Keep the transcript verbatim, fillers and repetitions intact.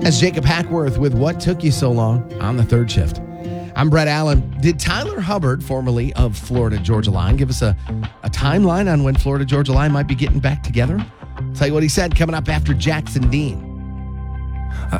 That's Jacob Hackworth with What Took You So Long on the third shift. I'm Brett Allen. Did Tyler Hubbard, formerly of Florida Georgia Line, give us a, a timeline on when Florida Georgia Line might be getting back together? Tell you what he said coming up after Jackson Dean.